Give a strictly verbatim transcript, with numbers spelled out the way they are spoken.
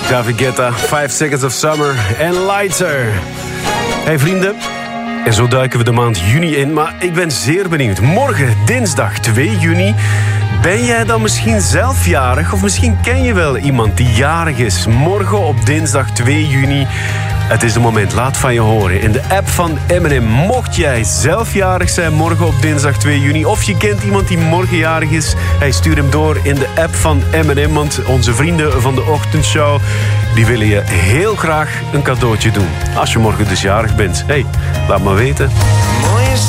David Guetta, Five Seconds of Summer en Lighter. Hey vrienden, en zo duiken we de maand juni in, maar ik ben zeer benieuwd. Morgen, dinsdag twee juni, ben jij dan misschien zelf jarig? Of misschien ken je wel iemand die jarig is. Morgen op dinsdag twee juni. Het is het moment, laat van je horen. In de app van M en M. Mocht jij zelf jarig zijn morgen op dinsdag twee juni... of je kent iemand die morgen jarig is... Hey, stuur hem door in de app van M en M... want onze vrienden van de ochtendshow... die willen je heel graag een cadeautje doen. Als je morgen dus jarig bent. Hey, laat maar weten.